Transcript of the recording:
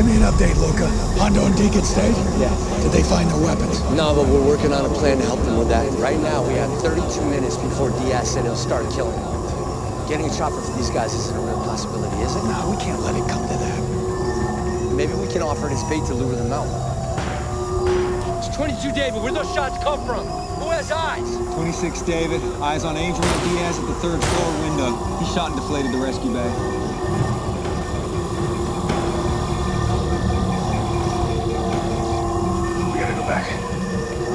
Give me an update, Luca. Hondo and Deacon stayed? Yeah. Did they find their weapons? No, but we're working on a plan to help them with that. Right now, we have 32 minutes before Diaz said he'll start killing them. Getting a chopper for these guys isn't a real possibility, is it? No, we can't let it come to that. Maybe we can offer it as bait to lure them out. It's 22 David. Where'd those shots come from? Who has eyes? 26 David. Eyes on Angel and Diaz at the third floor window. He shot and deflated the rescue bay.